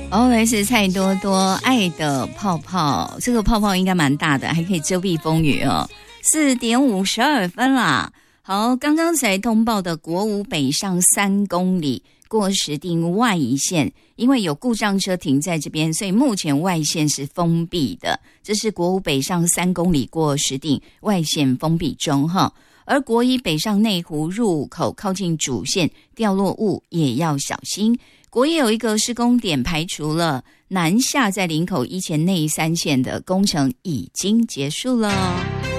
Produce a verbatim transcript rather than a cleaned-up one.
哦，来自蔡多多爱的泡泡，这个泡泡应该蛮大的，还可以遮蔽风雨哦。四点五十二分啦。好，刚刚才通报的国五北上三公里过石碇外一线，因为有故障车停在这边，所以目前外线是封闭的。这是国五北上三公里过石碇外线封闭中哈。而国一北上内湖入口靠近主线掉落物也要小心。国一有一个施工点排除了，南下在林口一前内三线的工程已经结束了。